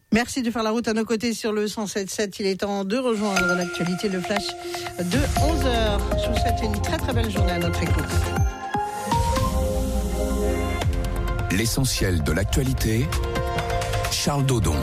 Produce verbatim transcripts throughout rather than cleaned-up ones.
Merci de faire la route à nos côtés sur le cent sept sept. Il est temps de rejoindre l'actualité, le flash de onze heures. Je vous souhaite une très très belle journée à notre écoute. L'essentiel de l'actualité, Charles Dodon.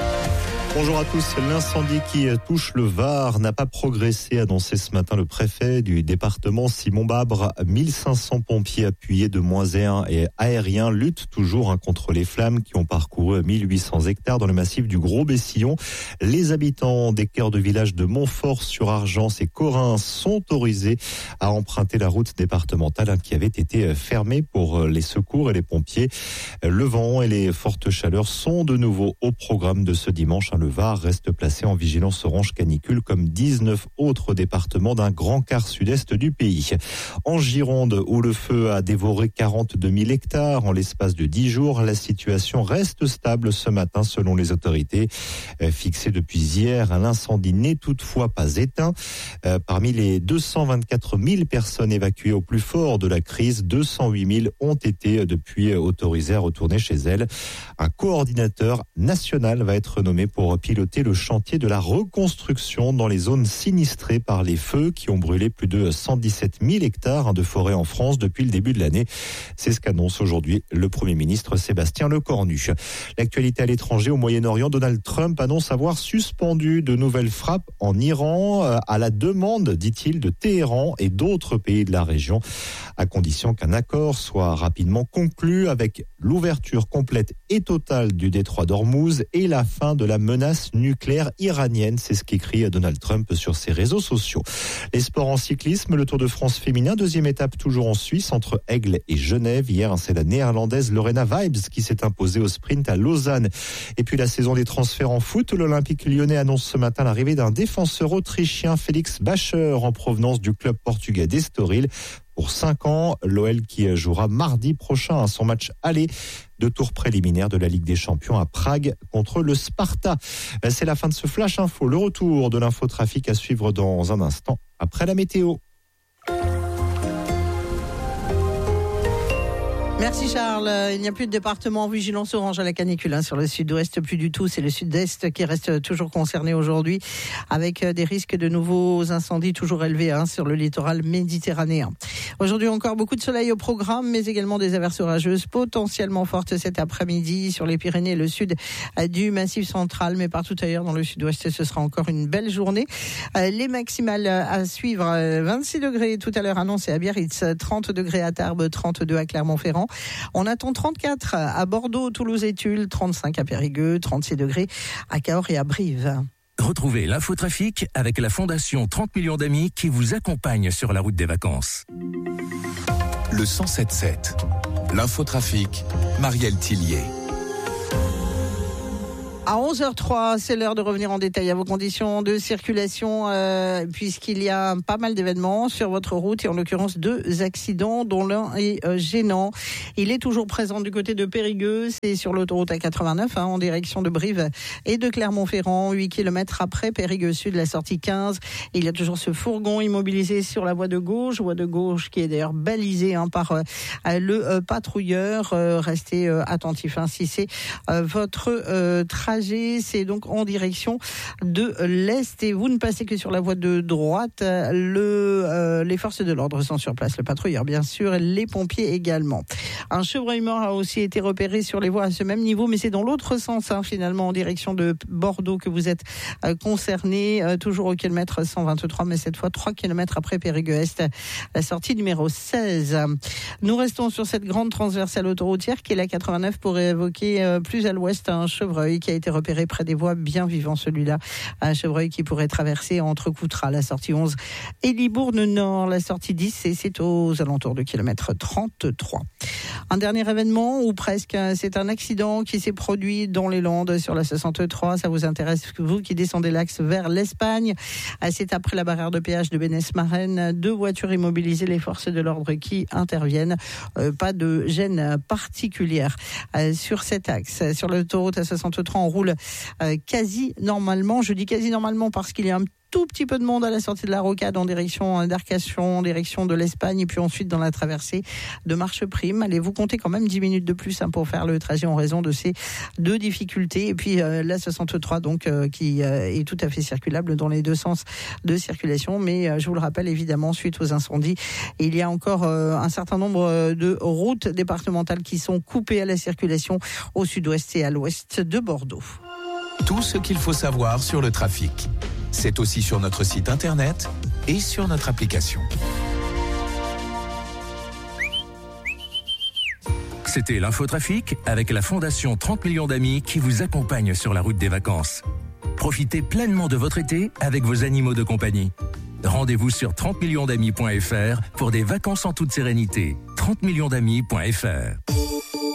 Bonjour à tous. L'incendie qui touche le Var n'a pas progressé, a annoncé ce matin le préfet du département Simon Babre. mille cinq cents pompiers appuyés de moyens et aériens luttent toujours hein, contre les flammes qui ont parcouru mille huit cents hectares dans le massif du Gros-Bessillon. Les habitants des cœurs de village de Montfort-sur-Argence et Corrins sont autorisés à emprunter la route départementale hein, qui avait été fermée pour les secours et les pompiers. Le vent et les fortes chaleurs sont de nouveau au programme de ce dimanche. Hein, le Var reste placé en vigilance orange canicule comme dix-neuf autres départements d'un grand quart sud-est du pays. En Gironde, où le feu a dévoré quarante-deux mille hectares en l'espace de dix jours, la situation reste stable ce matin selon les autorités. Fixé depuis hier, l'incendie n'est toutefois pas éteint. Parmi les deux cent vingt-quatre mille personnes évacuées au plus fort de la crise, deux cent huit mille ont été depuis autorisées à retourner chez elles. Un coordinateur national va être nommé pour piloter le chantier de la reconstruction dans les zones sinistrées par les feux qui ont brûlé plus de cent dix-sept mille hectares de forêt en France depuis le début de l'année. C'est ce qu'annonce aujourd'hui le Premier ministre Sébastien Lecornu. L'actualité à l'étranger, au Moyen-Orient, Donald Trump annonce avoir suspendu de nouvelles frappes en Iran à la demande, dit-il, de Téhéran et d'autres pays de la région, à condition qu'un accord soit rapidement conclu avec l'ouverture complète et totale du détroit d'Ormuz et la fin de la menace nucléaire iranienne. C'est ce qu'écrit Donald Trump sur ses réseaux sociaux. Les sports en cyclisme, le Tour de France féminin, deuxième étape toujours en Suisse entre Aigle et Genève. Hier, c'est la néerlandaise Lorena Vibes qui s'est imposée au sprint à Lausanne. Et puis la saison des transferts en foot, l'Olympique lyonnais annonce ce matin l'arrivée d'un défenseur autrichien, Félix Bacher, en provenance du club portugais d'Estoril. Pour cinq ans, l'O L qui jouera mardi prochain à son match aller de tour préliminaire de la Ligue des Champions à Prague contre le Sparta. C'est la fin de ce Flash Info. Le retour de l'infotrafic à suivre dans un instant après la météo. Merci Charles. Il n'y a plus de département en vigilance orange à la canicule hein, sur le sud-ouest, plus du tout. C'est le sud-est qui reste toujours concerné aujourd'hui avec des risques de nouveaux incendies toujours élevés hein, sur le littoral méditerranéen. Aujourd'hui encore beaucoup de soleil au programme, mais également des averses orageuses potentiellement fortes cet après-midi sur les Pyrénées et le sud du Massif central, mais partout ailleurs dans le sud-ouest, ce sera encore une belle journée. Les maximales à suivre, vingt-six degrés tout à l'heure annoncés à Biarritz, trente degrés à Tarbes, trente-deux à Clermont-Ferrand. On attend trente-quatre à Bordeaux, Toulouse et Tulle, trente-cinq à Périgueux, trente-six degrés à Cahors et à Brive. Retrouvez l'infotrafic avec la Fondation trente millions d'amis qui vous accompagne sur la route des vacances. Le cent sept sept. L'infotrafic, Marielle Tillier. À onze heures trois, c'est l'heure de revenir en détail à vos conditions de circulation, euh, puisqu'il y a pas mal d'événements sur votre route, et en l'occurrence deux accidents, dont l'un est euh, gênant. Il est toujours présent du côté de Périgueux, c'est sur l'autoroute A quatre-vingt-neuf, hein, en direction de Brive et de Clermont-Ferrand, huit kilomètres après Périgueux Sud, la sortie quinze. Il y a toujours ce fourgon immobilisé sur la voie de gauche, voie de gauche qui est d'ailleurs balisée hein, par euh, le euh, patrouilleur. Euh, restez euh, attentifs hein, si c'est euh, votre euh, trajet. C'est donc en direction de l'Est et vous ne passez que sur la voie de droite. Le, euh, les forces de l'ordre sont sur place, le patrouilleur bien sûr, les pompiers également. Un chevreuil mort a aussi été repéré sur les voies à ce même niveau, mais c'est dans l'autre sens hein, finalement, en direction de Bordeaux que vous êtes euh, concerné, euh, toujours au kilomètre cent vingt-trois, mais cette fois trois kilomètres après Périgueux-Est, la sortie numéro seize. Nous restons sur cette grande transversale autoroutière qui est la quatre-vingt-neuf pour évoquer euh, plus à l'ouest un chevreuil qui a été repéré près des voies, bien vivant celui-là, un chevreuil qui pourrait traverser entre Coutras, la sortie onze, et Libourne-Nord, la sortie dix, et c'est aux alentours de kilomètre trente-trois. Un dernier événement, ou presque, c'est un accident qui s'est produit dans les Landes sur la soixante-trois, ça vous intéresse, vous qui descendez l'axe vers l'Espagne, c'est après la barrière de péage de Bénès-Marennes, deux voitures immobilisées, les forces de l'ordre qui interviennent, euh, pas de gêne particulière euh, sur cet axe. Sur l'autoroute A soixante-trois, on roule euh, quasi normalement. Je dis quasi normalement parce qu'il y a un tout petit peu de monde à la sortie de la rocade en direction d'Arcachon, en direction de l'Espagne, et puis ensuite dans la traversée de Marcheprime. Allez, vous comptez quand même dix minutes de plus hein, pour faire le trajet en raison de ces deux difficultés. Et puis euh, la soixante-trois donc euh, qui euh, est tout à fait circulable dans les deux sens de circulation. Mais euh, je vous le rappelle évidemment, suite aux incendies, il y a encore euh, un certain nombre de routes départementales qui sont coupées à la circulation au sud-ouest et à l'ouest de Bordeaux. Tout ce qu'il faut savoir sur le trafic. C'est aussi sur notre site internet et sur notre application. C'était l'infotrafic avec la Fondation trente millions d'amis qui vous accompagne sur la route des vacances. Profitez pleinement de votre été avec vos animaux de compagnie. Rendez-vous sur trente millions d'amis point f r pour des vacances en toute sérénité. trente millions d'amis point f r